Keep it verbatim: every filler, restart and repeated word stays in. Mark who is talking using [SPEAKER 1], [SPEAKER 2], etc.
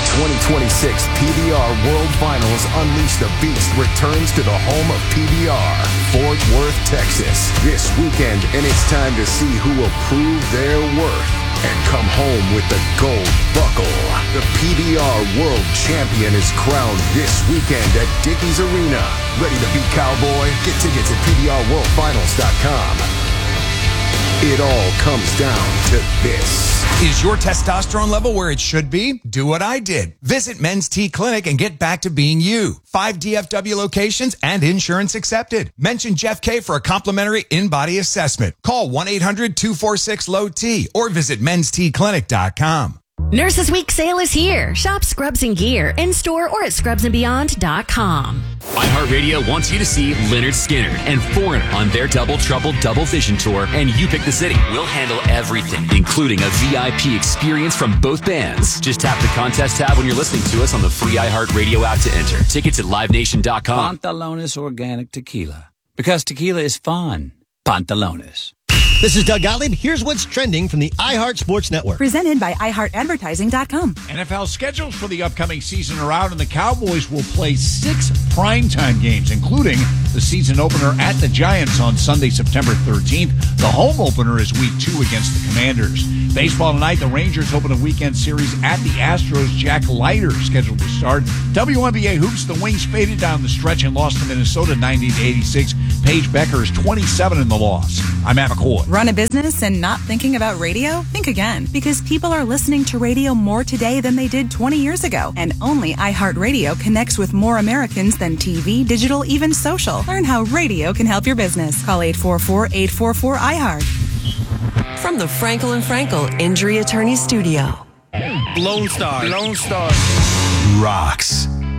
[SPEAKER 1] twenty twenty-six P B R World Finals Unleash the Beast returns to the home of P B R, Fort Worth, Texas, this weekend, and it's time to see who will prove their worth and come home with the gold buckle. The P B R World Champion is crowned this weekend at Dickies Arena. Ready to beat Cowboy? Get tickets at P B R world finals dot com. It all comes down to this.
[SPEAKER 2] Is your testosterone level where it should be? Do what I did. Visit Men's T Clinic and get back to being you. Five D F W locations and insurance accepted. Mention Jeff K for a complimentary in-body assessment. Call one eight hundred two four six L O T or visit mens t clinic dot com.
[SPEAKER 3] Nurses Week sale is here. Shop Scrubs and Gear in-store or at scrubs and beyond dot com.
[SPEAKER 4] iHeartRadio wants you to see Lynyrd Skynyrd and Foreigner on their Double Trouble Double Vision Tour, and you pick the city. We'll handle everything, including a V I P experience from both bands. Just tap the contest tab when you're listening to us on the free iHeartRadio app to enter. Tickets at live nation dot com.
[SPEAKER 5] Pantalones Organic Tequila. Because tequila is fun. Pantalones.
[SPEAKER 6] This is Doug Gottlieb. Here's what's trending from the iHeart Sports Network.
[SPEAKER 7] Presented by i heart advertising dot com.
[SPEAKER 8] N F L schedules for the upcoming season are out, and the Cowboys will play six primetime games, including the season opener at the Giants on Sunday, September thirteenth. The home opener is week two against the Commanders. Baseball tonight, the Rangers open a weekend series at the Astros. Jack Leiter scheduled to start. W N B A hoops, the Wings faded down the stretch and lost to Minnesota ninety to eighty-six. Paige Becker is twenty-seven in the loss. I'm Matt McCoy.
[SPEAKER 7] Run a business and not thinking about radio? Think again, because people are listening to radio more today than they did twenty years ago. And only iHeartRadio connects with more Americans than T V, digital, even social. Learn how radio can help your business. Call eight four four, eight four four, I heart.
[SPEAKER 9] From the Frankel and Frankel Injury Attorney Studio.
[SPEAKER 10] Lone Star. Lone Star.
[SPEAKER 2] Rocks.